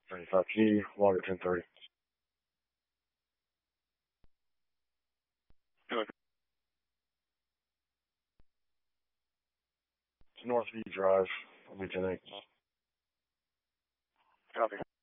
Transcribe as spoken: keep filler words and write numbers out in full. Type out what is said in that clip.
ninety-five, can you log at ten thirty? It's Northview Drive, Lieutenant. Copy.